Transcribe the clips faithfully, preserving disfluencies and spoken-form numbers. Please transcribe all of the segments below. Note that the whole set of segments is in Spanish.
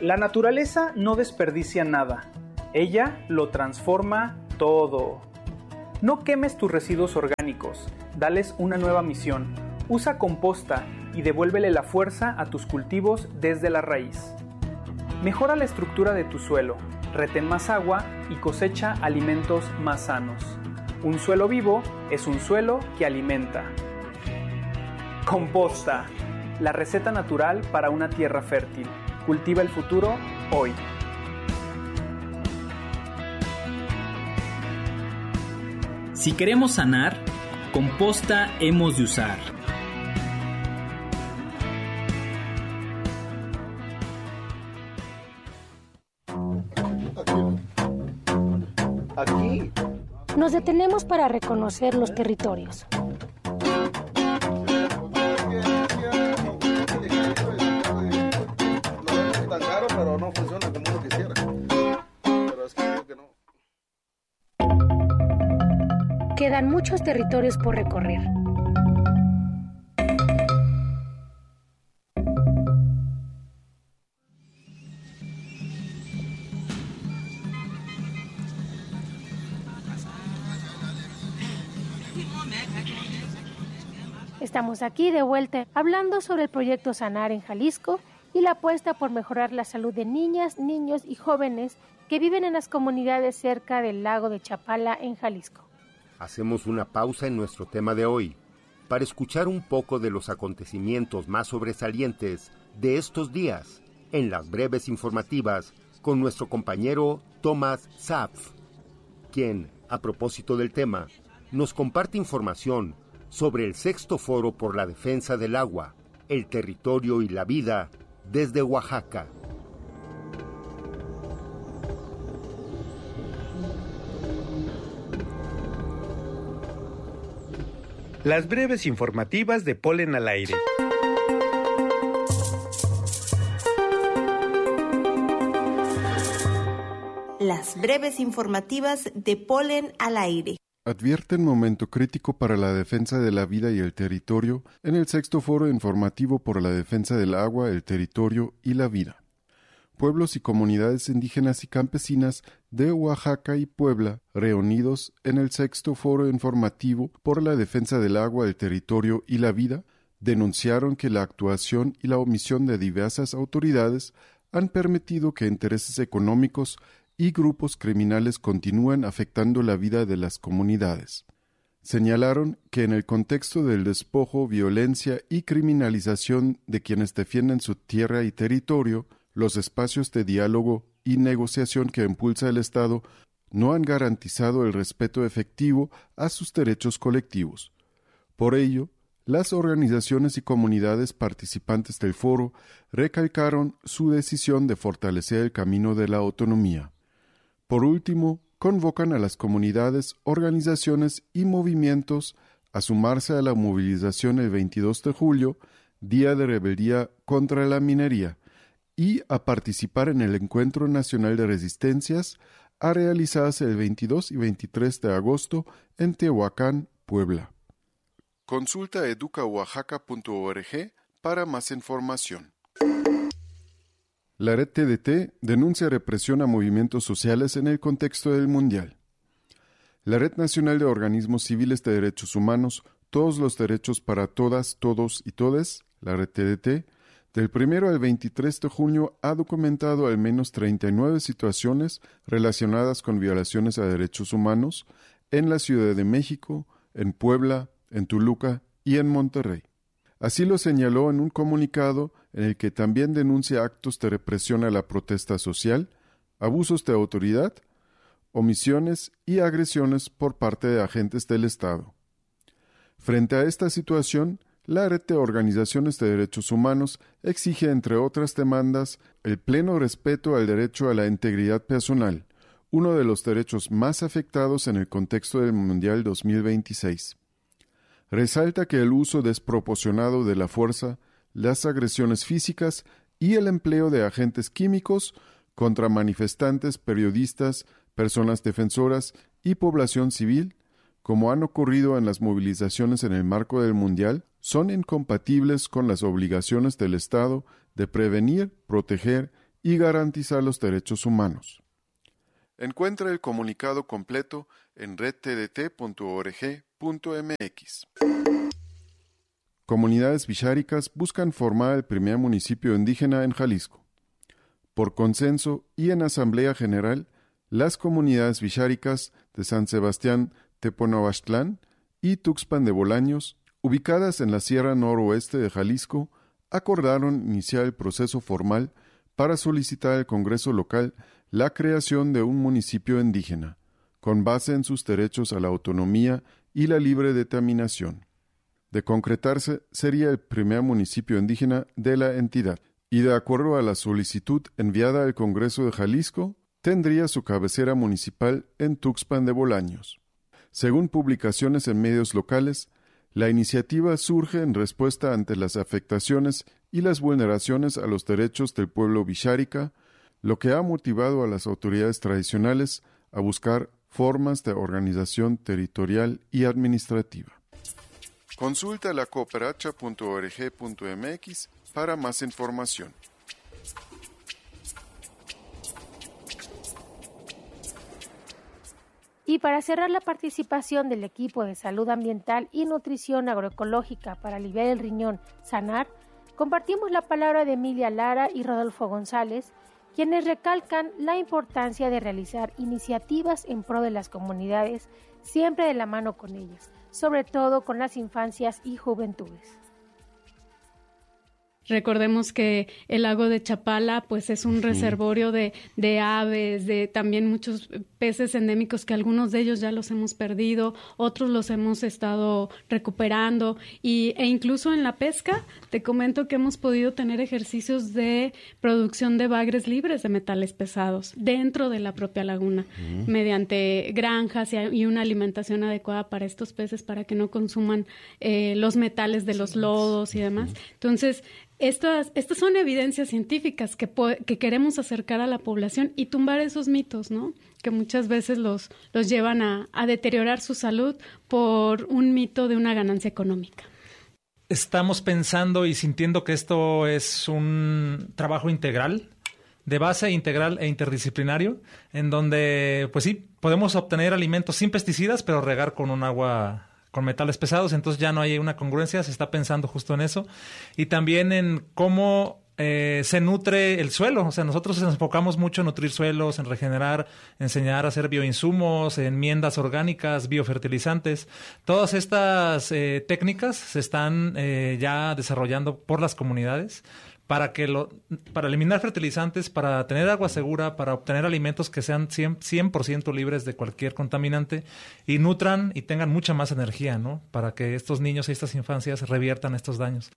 La naturaleza no desperdicia nada. Ella lo transforma todo. No quemes tus residuos orgánicos. Dales una nueva misión. Usa composta y devuélvele la fuerza a tus cultivos desde la raíz. Mejora la estructura de tu suelo. Retén más agua y cosecha alimentos más sanos. Un suelo vivo es un suelo que alimenta. Composta, la receta natural para una tierra fértil. Cultiva el futuro hoy. Si queremos sanar, composta hemos de usar. Aquí. Nos detenemos para reconocer los territorios. Pero no funciona como uno quisiera. Pero es que creo que no. Quedan muchos territorios por recorrer. Estamos aquí de vuelta hablando sobre el proyecto Sanar en Jalisco y la apuesta por mejorar la salud de niñas, niños y jóvenes que viven en las comunidades cerca del lago de Chapala en Jalisco. Hacemos una pausa en nuestro tema de hoy para escuchar un poco de los acontecimientos más sobresalientes de estos días en las breves informativas con nuestro compañero Tomás Zapf, quien, a propósito del tema, nos comparte información sobre el sexto foro por la defensa del agua, el territorio y la vida desde Oaxaca. Las breves informativas de Polen al Aire. Las breves informativas de Polen al Aire. Advierten momento crítico para la defensa de la vida y el territorio en el sexto foro informativo por la defensa del agua, el territorio y la vida. Pueblos y comunidades indígenas y campesinas de Oaxaca y Puebla, reunidos en el sexto foro informativo por la defensa del agua, el territorio y la vida, denunciaron que la actuación y la omisión de diversas autoridades han permitido que intereses económicos y grupos criminales continúan afectando la vida de las comunidades. Señalaron que en el contexto del despojo, violencia y criminalización de quienes defienden su tierra y territorio, los espacios de diálogo y negociación que impulsa el Estado no han garantizado el respeto efectivo a sus derechos colectivos. Por ello, las organizaciones y comunidades participantes del foro recalcaron su decisión de fortalecer el camino de la autonomía. Por último, convocan a las comunidades, organizaciones y movimientos a sumarse a la movilización el veintidós de julio, Día de Rebeldía contra la Minería, y a participar en el Encuentro Nacional de Resistencias a realizarse el veintidós y veintitrés de agosto en Tehuacán, Puebla. Consulta educa oaxaca punto org para más información. La red T D T denuncia represión a movimientos sociales en el contexto del Mundial. La Red Nacional de Organismos Civiles de Derechos Humanos, Todos los Derechos para Todas, Todos y Todes, la red T D T, del primero al veintitrés de junio ha documentado al menos treinta y nueve situaciones relacionadas con violaciones a derechos humanos en la Ciudad de México, en Puebla, en Toluca y en Monterrey. Así lo señaló en un comunicado en el que también denuncia actos de represión a la protesta social, abusos de autoridad, omisiones y agresiones por parte de agentes del Estado. Frente a esta situación, la red de organizaciones de derechos humanos exige, entre otras demandas, el pleno respeto al derecho a la integridad personal, uno de los derechos más afectados en el contexto del Mundial dos mil veintiséis. Resalta que el uso desproporcionado de la fuerza, las agresiones físicas y el empleo de agentes químicos contra manifestantes, periodistas, personas defensoras y población civil, como han ocurrido en las movilizaciones en el marco del Mundial, son incompatibles con las obligaciones del Estado de prevenir, proteger y garantizar los derechos humanos. Encuentra el comunicado completo en red t d t punto org punto m x. Comunidades wixárikas buscan formar el primer municipio indígena en Jalisco. Por consenso y en Asamblea General, las comunidades wixárikas de San Sebastián Teponahuachtlán y Tuxpan de Bolaños, ubicadas en la Sierra Noroeste de Jalisco, acordaron iniciar el proceso formal para solicitar al Congreso local la creación de un municipio indígena, con base en sus derechos a la autonomía y la libre determinación. De concretarse, sería el primer municipio indígena de la entidad, y de acuerdo a la solicitud enviada al Congreso de Jalisco, tendría su cabecera municipal en Tuxpan de Bolaños. Según publicaciones en medios locales, la iniciativa surge en respuesta ante las afectaciones y las vulneraciones a los derechos del pueblo wixárika, lo que ha motivado a las autoridades tradicionales a buscar formas de organización territorial y administrativa. Consulta la cooperacha punto org punto m x para más información. Y para cerrar la participación del equipo de salud ambiental y nutrición agroecológica para aliviar el riñón, SANAR, compartimos la palabra de Emilia Lara y Rodolfo González, quienes recalcan la importancia de realizar iniciativas en pro de las comunidades, siempre de la mano con ellas, sobre todo con las infancias y juventudes. Recordemos que el lago de Chapala pues es un sí. reservorio de, de aves, de también muchos peces endémicos que algunos de ellos ya los hemos perdido, otros los hemos estado recuperando y, e incluso en la pesca te comento que hemos podido tener ejercicios de producción de bagres libres de metales pesados dentro de la propia laguna, uh-huh. mediante granjas y, y una alimentación adecuada para estos peces para que no consuman eh, los metales de los lodos y demás. Uh-huh. Entonces, Estas, estas son evidencias científicas que, po- que queremos acercar a la población y tumbar esos mitos, ¿no? Que muchas veces los, los llevan a, a deteriorar su salud por un mito de una ganancia económica. Estamos pensando y sintiendo que esto es un trabajo integral, de base integral e interdisciplinario, en donde, pues sí, podemos obtener alimentos sin pesticidas, pero regar con un agua con metales pesados, entonces ya no hay una congruencia, se está pensando justo en eso. Y también en cómo eh, se nutre el suelo. O sea, nosotros nos enfocamos mucho en nutrir suelos, en regenerar, enseñar a hacer bioinsumos, enmiendas orgánicas, biofertilizantes. Todas estas eh, técnicas se están eh, ya desarrollando por las comunidades para que lo, para eliminar fertilizantes, para tener agua segura, para obtener alimentos que sean cien por ciento libres de cualquier contaminante y nutran y tengan mucha más energía, ¿no? Para que estos niños y estas infancias reviertan estos daños.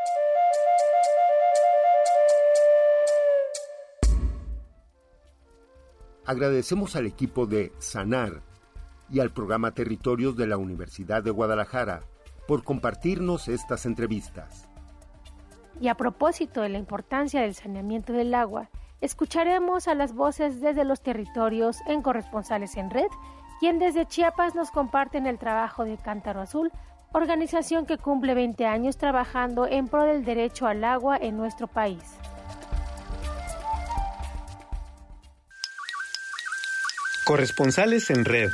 Agradecemos al equipo de SANAR y al programa Territorios de la Universidad de Guadalajara por compartirnos estas entrevistas. Y a propósito de la importancia del saneamiento del agua, escucharemos a las voces desde los territorios en Corresponsales en Red, quien desde Chiapas nos comparten el trabajo de Cántaro Azul, organización que cumple veinte años trabajando en pro del derecho al agua en nuestro país. Corresponsales en Red.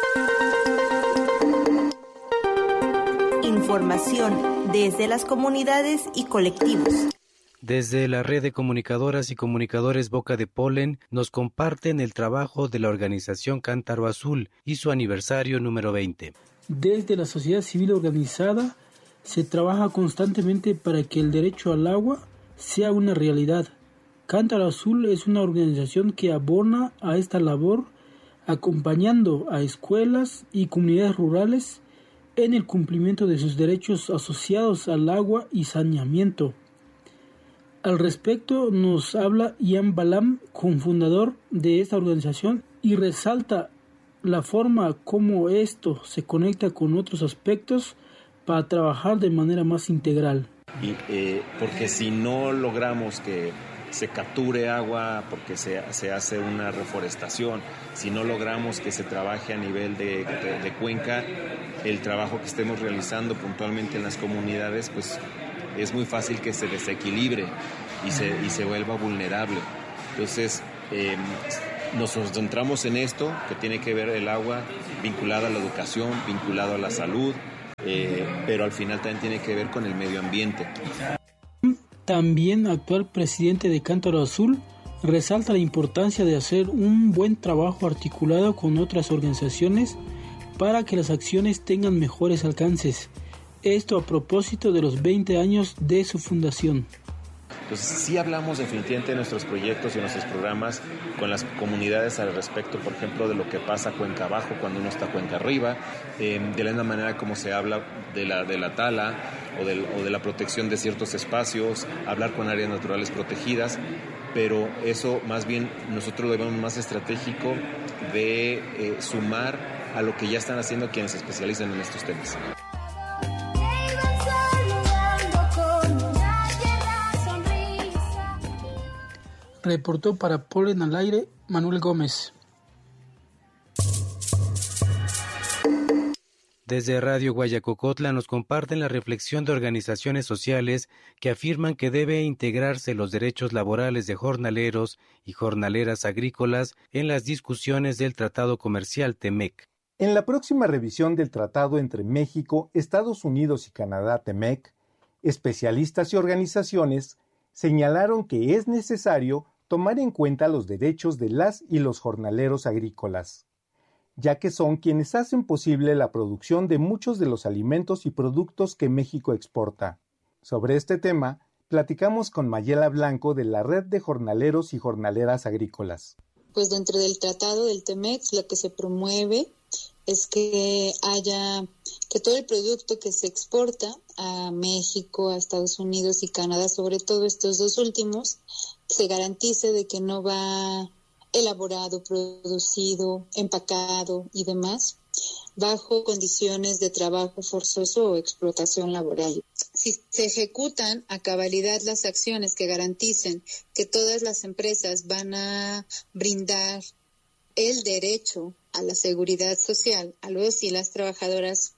Información desde las comunidades y colectivos. Desde la red de comunicadoras y comunicadores Boca de Polen nos comparten el trabajo de la organización Cántaro Azul y su aniversario número veinte. Desde la sociedad civil organizada se trabaja constantemente para que el derecho al agua sea una realidad. Cántaro Azul es una organización que abona a esta labor acompañando a escuelas y comunidades rurales en el cumplimiento de sus derechos asociados al agua y saneamiento. Al respecto nos habla Ian Balam, cofundador de esta organización, y resalta la forma como esto se conecta con otros aspectos para trabajar de manera más integral. Y, eh, porque si no logramos que se capture agua, porque se, se hace una reforestación, si no logramos que se trabaje a nivel de, de, de cuenca, el trabajo que estemos realizando puntualmente en las comunidades, pues es muy fácil que se desequilibre y se, y se vuelva vulnerable. Entonces, eh, nos concentramos en esto, que tiene que ver el agua vinculada a la educación, vinculado a la salud, eh, pero al final también tiene que ver con el medio ambiente. También actual presidente de Cántaro Azul resalta la importancia de hacer un buen trabajo articulado con otras organizaciones para que las acciones tengan mejores alcances. Esto a propósito de los veinte años de su fundación. Entonces sí hablamos definitivamente de nuestros proyectos y nuestros programas con las comunidades al respecto, por ejemplo, de lo que pasa cuenca abajo cuando uno está cuenca arriba, eh, de la misma manera como se habla de la, de la tala o de, o de la protección de ciertos espacios, hablar con áreas naturales protegidas, pero eso más bien nosotros lo vemos más estratégico de eh, sumar a lo que ya están haciendo quienes se especializan en estos temas. Reportó para Polen al Aire Manuel Gómez. Desde Radio Guayacocotla nos comparten la reflexión de organizaciones sociales que afirman que debe integrarse los derechos laborales de jornaleros y jornaleras agrícolas en las discusiones del Tratado Comercial TEMEC. En la próxima revisión del tratado entre México, Estados Unidos y Canadá TEMEC, especialistas y organizaciones señalaron que es necesario tomar en cuenta los derechos de las y los jornaleros agrícolas, ya que son quienes hacen posible la producción de muchos de los alimentos y productos que México exporta. Sobre este tema, platicamos con Mayela Blanco de la Red de Jornaleros y Jornaleras Agrícolas. Pues dentro del tratado del TEMEC, lo que se promueve es que haya, que todo el producto que se exporta a México, a Estados Unidos y Canadá, sobre todo estos dos últimos, se garantice de que no va elaborado, producido, empacado y demás bajo condiciones de trabajo forzoso o explotación laboral. Si se ejecutan a cabalidad las acciones que garanticen que todas las empresas van a brindar el derecho a la seguridad social a los y las trabajadoras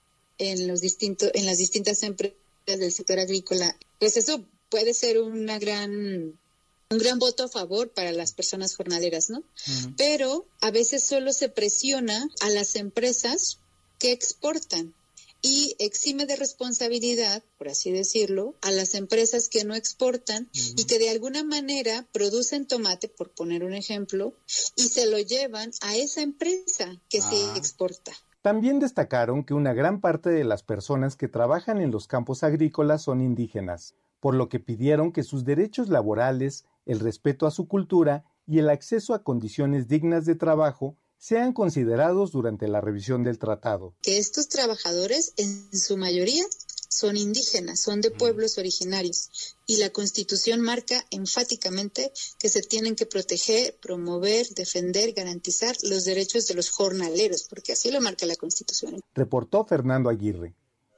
en los distintos en las distintas empresas del sector agrícola, pues eso puede ser una gran un gran voto a favor para las personas jornaleras, ¿no? Uh-huh. Pero a veces solo se presiona a las empresas que exportan y exime de responsabilidad, por así decirlo, a las empresas que no exportan uh-huh. y que de alguna manera producen tomate, por poner un ejemplo, y se lo llevan a esa empresa que ah. se exporta. También destacaron que una gran parte de las personas que trabajan en los campos agrícolas son indígenas, por lo que pidieron que sus derechos laborales, el respeto a su cultura y el acceso a condiciones dignas de trabajo sean considerados durante la revisión del tratado. Que estos trabajadores, en su mayoría, son indígenas, son de pueblos originarios, y la Constitución marca enfáticamente que se tienen que proteger, promover, defender, garantizar los derechos de los jornaleros, porque así lo marca la Constitución. Reportó Fernando Aguirre.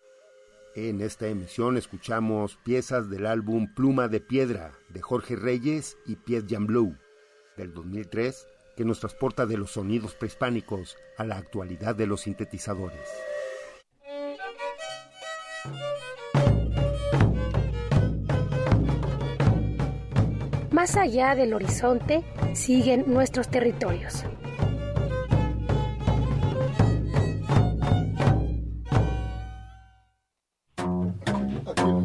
En esta emisión escuchamos piezas del álbum Pluma de Piedra de Jorge Reyes y Piet Jan Blue del dos mil tres, que nos transporta de los sonidos prehispánicos a la actualidad de los sintetizadores. Más allá del horizonte siguen nuestros territorios.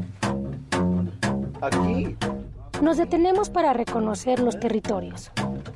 Aquí. Nos detenemos para reconocer los territorios.